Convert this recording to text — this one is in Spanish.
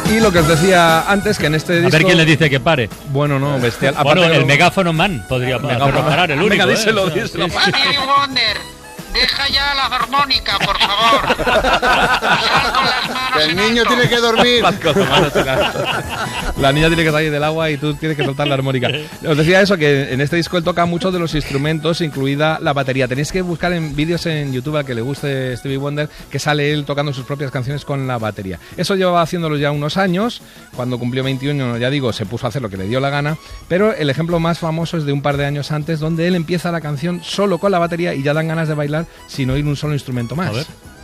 Y lo que os decía antes, que en este disco... A ver quién le dice que pare. Bueno, no, bestial. Bueno, el megáfono man podría parar, el único. Venga, díselo. Stevie Wonder, deja ya la armónica, por favor. Sal con las manos El en niño alto. tiene que dormir. La niña tiene que salir del agua y tú tienes que soltar la armónica. Os decía eso, que en este disco él toca muchos de los instrumentos, incluida la batería. Tenéis que buscar en vídeos en YouTube, al que le guste Stevie Wonder, que sale él tocando sus propias canciones con la batería. Eso llevaba haciéndolo ya unos años. Cuando cumplió 21, ya digo, se puso a hacer lo que le dio la gana. Pero el ejemplo más famoso es de un par de años antes, donde él empieza la canción solo con la batería y ya dan ganas de bailar sin oír un solo instrumento más. A ver.